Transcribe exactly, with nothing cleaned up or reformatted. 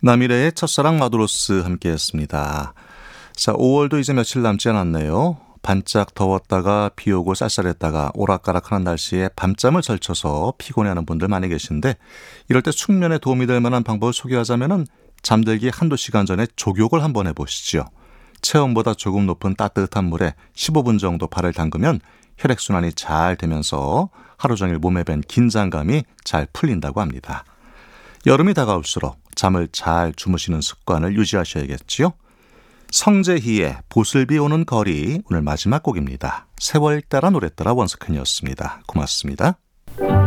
남일의 첫사랑 마도로스 함께했습니다. 자, 오월도 이제 며칠 남지 않았네요. 반짝 더웠다가 비 오고 쌀쌀했다가 오락가락하는 날씨에 밤잠을 설쳐서 피곤해하는 분들 많이 계신데, 이럴 때 숙면에 도움이 될 만한 방법을 소개하자면은 잠들기 한두 시간 전에 족욕을 한번 해보시죠. 체온보다 조금 높은 따뜻한 물에 십오 분 정도 발을 담그면 혈액순환이 잘 되면서 하루 종일 몸에 밴 긴장감이 잘 풀린다고 합니다. 여름이 다가올수록 잠을 잘 주무시는 습관을 유지하셔야겠지요. 성재희의 보슬비 오는 거리, 오늘 마지막 곡입니다. 세월 따라 노래 따라 원석현이었습니다. 고맙습니다.